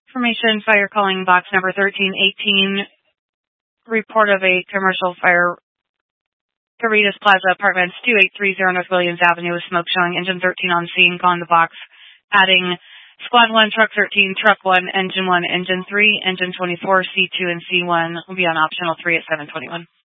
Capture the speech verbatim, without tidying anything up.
Information, fire calling box number thirteen eighteen. Report of a commercial fire, Caritas Plaza Apartments, two eight three zero North Williams Avenue, with smoke showing. Engine thirteen on scene, calling the box. Adding Squad one, Truck thirteen, Truck one, Engine one, Engine three, Engine twenty-four, C two, and C one will be on optional three at seven twenty-one.